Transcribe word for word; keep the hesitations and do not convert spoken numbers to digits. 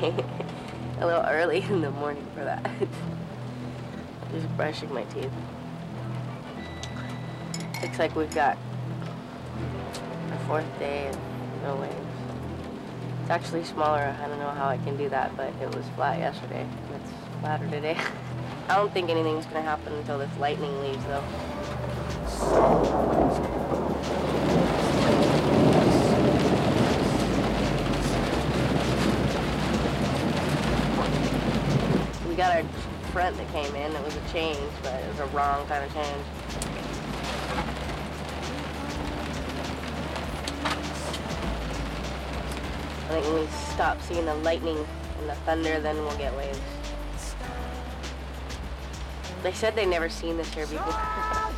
A little early in the morning for that. Just brushing my teeth. Looks like we've got a fourth day and no waves. It's actually smaller. I don't know how I can do that, but it was flat yesterday. It's flatter today. I don't think anything's gonna happen until this lightning leaves, though. We got our front that came in. It was a change, but it was a wrong kind of change. I think when we stop seeing the lightning and the thunder, then we'll get waves. They said they'd never seen this here before.